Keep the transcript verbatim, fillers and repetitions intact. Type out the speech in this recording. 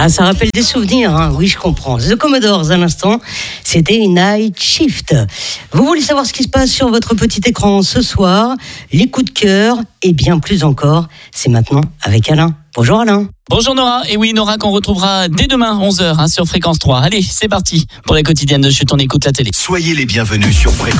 Ah, ça rappelle des souvenirs, hein. Oui, je comprends. The Commodores, à l'instant, c'était Night Shift. Vous voulez savoir ce qui se passe sur votre petit écran ce soir, les coups de cœur et bien plus encore, c'est maintenant avec Alain. Bonjour Alain. Bonjour Nora, et oui Nora qu'on retrouvera dès demain onze heures hein, sur Fréquence trois. Allez, c'est parti pour la quotidienne de Chut, on écoute la télé. Soyez les bienvenus sur Fréquence.